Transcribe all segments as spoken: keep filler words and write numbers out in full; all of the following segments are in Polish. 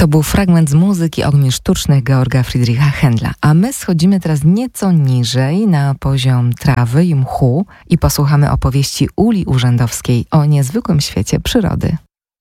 To był fragment z muzyki Ogni Sztucznych Georga Friedricha Händla, a my schodzimy teraz nieco niżej na poziom trawy i mchu i posłuchamy opowieści Uli Urzędowskiej o niezwykłym świecie przyrody.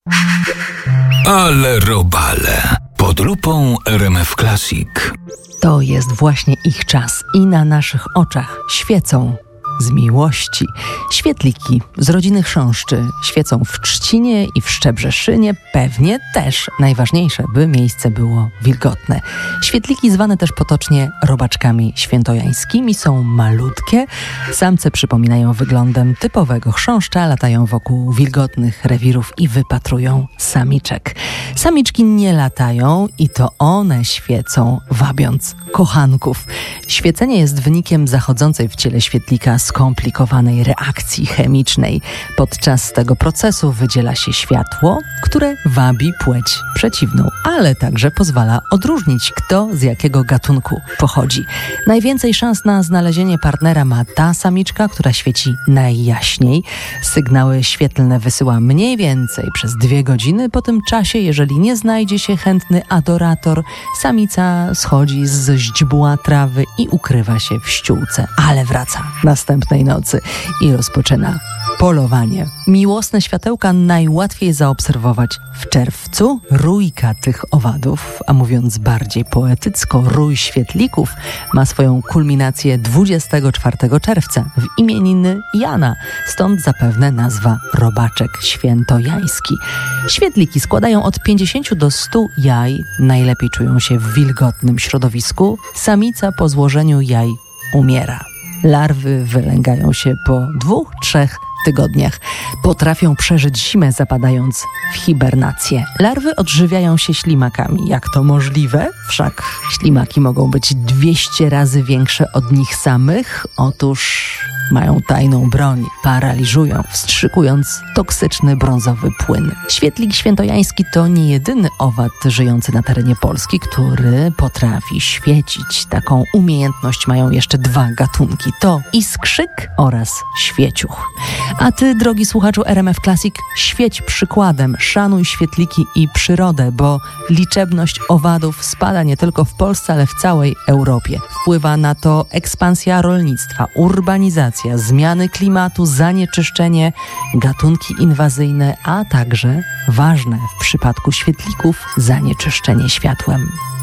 Ale robale. Pod lupą R M F Classic. To jest właśnie ich czas i na naszych oczach świecą z miłości. Świetliki z rodziny chrząszczy świecą w Trzcinie i w Szczebrzeszynie, pewnie też najważniejsze, by miejsce było wilgotne. Świetliki zwane też potocznie robaczkami świętojańskimi są malutkie. Samce przypominają wyglądem typowego chrząszcza, latają wokół wilgotnych rewirów i wypatrują samiczek. Samiczki nie latają i to one świecą, wabiąc kochanków. Świecenie jest wynikiem zachodzącej w ciele świetlika skomplikowanej reakcji chemicznej. Podczas tego procesu wydziela się światło, które wabi płeć przeciwną, ale także pozwala odróżnić, kto z jakiego gatunku pochodzi. Najwięcej szans na znalezienie partnera ma ta samiczka, która świeci najjaśniej. Sygnały świetlne wysyła mniej więcej przez dwie godziny. Po tym czasie, jeżeli nie znajdzie się chętny adorator, samica schodzi z źdźbła trawy i ukrywa się w ściółce, ale wraca następnej nocy i rozpoczyna polowanie. Miłosne światełka najłatwiej zaobserwować w czerwcu. Rójka tych owadów, a mówiąc bardziej poetycko, rój świetlików ma swoją kulminację dwudziestego czwartego czerwca w imieniny Jana, stąd zapewne nazwa robaczek świętojański. Świetliki składają od pięćdziesięciu do stu jaj, najlepiej czują się w wilgotnym środowisku. Samica po złożeniu jaj umiera. Larwy wylęgają się po dwóch, trzech tygodniach. Potrafią przeżyć zimę, zapadając w hibernację. Larwy odżywiają się ślimakami. Jak to możliwe? Wszak ślimaki mogą być dwieście razy większe od nich samych. Otóż mają tajną broń. Paraliżują, wstrzykując toksyczny brązowy płyn. Świetlik świętojański to nie jedyny owad żyjący na terenie Polski, który potrafi świecić. Taką umiejętność mają jeszcze dwa gatunki. To iskrzyk oraz świeciuch. A ty, drogi słuchaczu R M F Classic, świeć przykładem, szanuj świetliki i przyrodę, bo liczebność owadów spada nie tylko w Polsce, ale w całej Europie. Wpływa na to ekspansja rolnictwa, urbanizacja, zmiany klimatu, zanieczyszczenie, gatunki inwazyjne, a także, ważne w przypadku świetlików, zanieczyszczenie światłem.